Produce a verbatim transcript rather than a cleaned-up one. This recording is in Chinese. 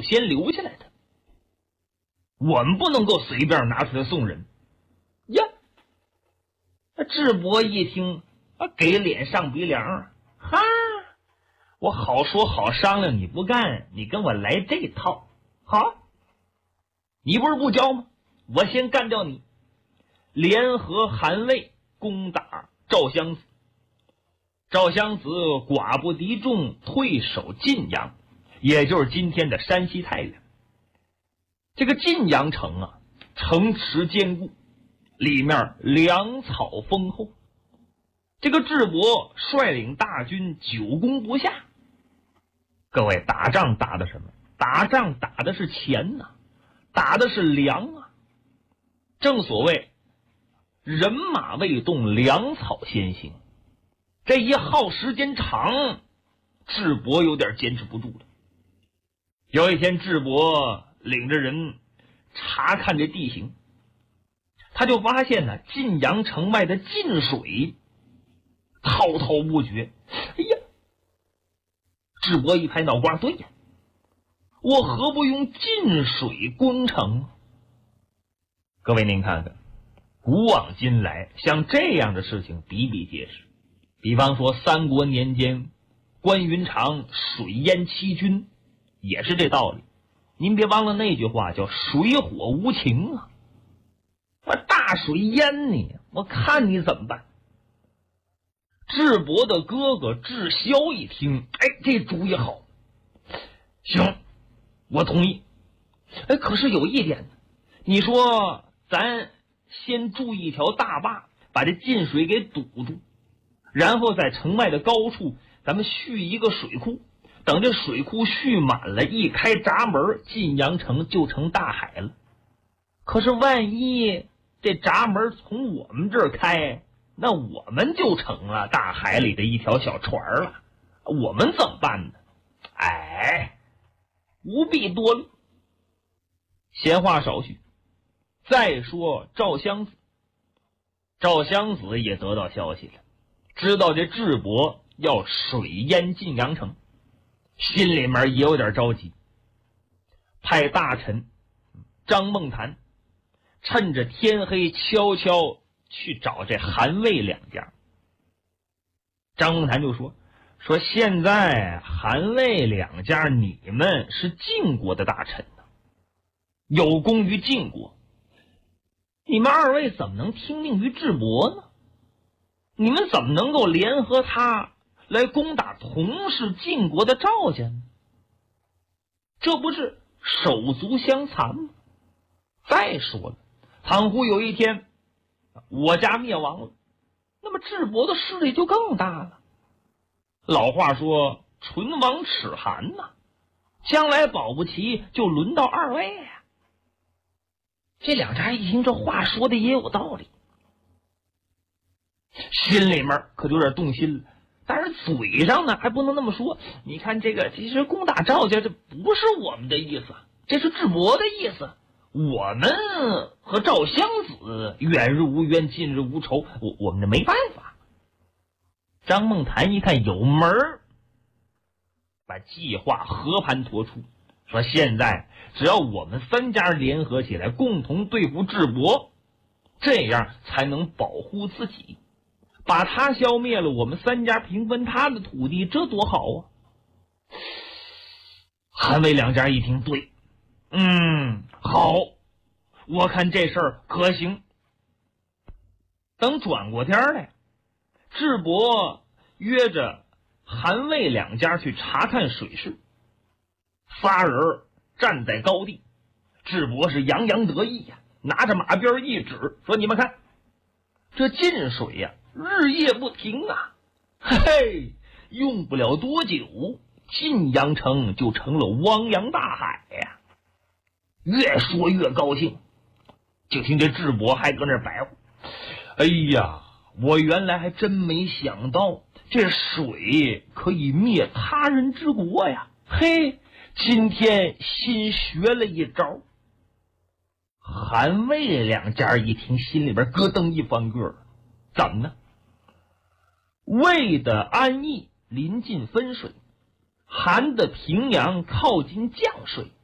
先留下来的，我们不能够随便拿出来送人呀。那智伯一听啊，给脸上鼻梁，哈，我好说好商量，你不干，你跟我来这套，好，你不是不交吗？我先干掉你，联合韩魏攻打赵襄子。赵襄子寡不敌众，退守晋阳，也就是今天的山西太原。这个晋阳城啊，城池坚固，里面粮草丰厚。这个智伯率领大军久攻不下。各位，打仗打的什么？打仗打的是钱呐、啊，打的是粮啊。正所谓人马未动，粮草先行。这一耗时间长，智伯有点坚持不住了。有一天，智伯领着人查看这地形，他就发现呢，晋阳城外的晋水滔滔不绝。哎呀，智伯一拍脑瓜，对呀，我何不用晋水攻城？各位您看看，古往今来，像这样的事情比比皆是。比方说三国年间关云长水淹七军，也是这道理。您别忘了那句话叫水火无情啊，我大水淹你，我看你怎么办。智伯的哥哥智霄一听，哎，这主意好，行，我同意。哎，可是有一点呢，你说咱先筑一条大坝，把这晋水给堵住，然后在城外的高处咱们蓄一个水库，等这水库蓄满了，一开闸门，晋阳城就成大海了。可是万一这闸门从我们这儿开，那我们就成了大海里的一条小船了，我们怎么办呢？哎，不必多虑。闲话少叙，再说赵襄子。赵襄子也得到消息了，知道这智伯要水淹晋阳城，心里面也有点着急，派大臣张孟谈趁着天黑悄悄去找这韩魏两家。张孟谈就说说现在韩魏两家你们是晋国的大臣呢，有功于晋国，你们二位怎么能听命于智伯呢？你们怎么能够联合他来攻打同是晋国的赵家呢？这不是手足相残吗？再说了，倘或有一天我家灭亡了，那么智伯的势力就更大了。老话说唇亡齿寒呐、啊，将来保不齐就轮到二位啊。这两家一听这话说的也有道理，心里面可就有点动心了，但是嘴上呢还不能那么说。你看这个，其实攻打赵家这不是我们的意思，这是智伯的意思。我们和赵襄子远日无冤，近日无仇，我我们这没办法。张孟谈一看有门儿，把计划和盘托出，说现在只要我们三家联合起来，共同对付智伯，这样才能保护自己。把他消灭了，我们三家平分他的土地，这多好啊！韩魏两家一听，对，嗯，好，我看这事儿可行。等转过天来，智伯约着韩魏两家去查看水势，仨人站在高地，智伯是洋洋得意呀、啊，拿着马鞭一指，说：“你们看，这晋水呀、啊，日夜不停啊，嘿嘿，用不了多久，晋阳城就成了汪洋大海呀、啊！”越说越高兴，就听这智伯还搁那白话：“哎呀，我原来还真没想到，这水可以灭他人之国呀！嘿，今天新学了一招。”韩魏两家一听，心里边咯噔一翻个，怎么呢？魏的安邑临近汾水，韩的平阳靠近绛水，